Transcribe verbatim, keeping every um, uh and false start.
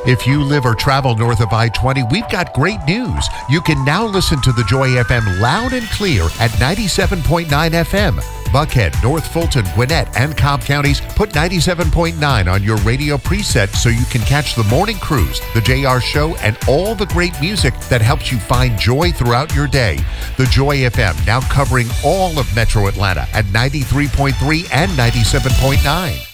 If you live or travel north of I twenty, we've got great news. You can now listen to the Joy F M loud and clear at ninety-seven point nine F M. Buckhead, North Fulton, Gwinnett, and Cobb counties, put ninety-seven point nine on your radio preset so you can catch the morning cruise, the J R Show, and all the great music that helps you find joy throughout your day. The Joy F M now covering all of Metro Atlanta at ninety-three point three and ninety-seven point nine.